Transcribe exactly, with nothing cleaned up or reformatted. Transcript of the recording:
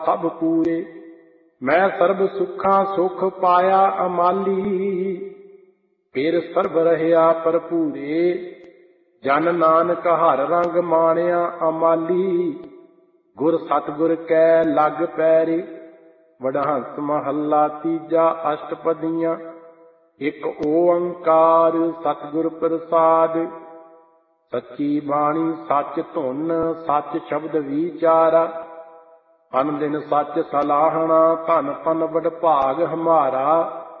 ਸਭ ਪੂਰੇ। ਮੈਂ ਸਰਬ ਸੁੱਖਾਂ ਸੁਖ ਪਾਇਆ ਅਮਾਲੀ, ਫਿਰ ਸਰਬ ਰਹਿਆ ਭਰਪੂਰੇ। ਜਨ ਨਾਨਕ ਹਰ ਰੰਗ ਮਾਣਿਆ ਅਮਾਲੀ, ਗੁਰ ਸਤਿਗੁਰ ਕੈ ਲਗ ਪੈਰੇ। ਵਡਹੰਸ ਮਹੱਲਾ ਤੀਜਾ ਅਸ਼ਟਪਦੀਆਂ। ਇੱਕ ਓੰਕਾਰ ਸਤਿਗੁਰ ਪ੍ਰਸਾਦਿ। ਸੱਚੀ ਬਾਣੀ ਸੱਚ ਧੁਨ ਸੱਚ ਸ਼ਬਦ ਵਿਚਾਰਾ। ਅਨ ਦਿਨ ਸੱਚ ਸਲਾਹਣਾ ਧਨ ਧਨ ਵਡਭਾਗ ਹਮਾਰਾ।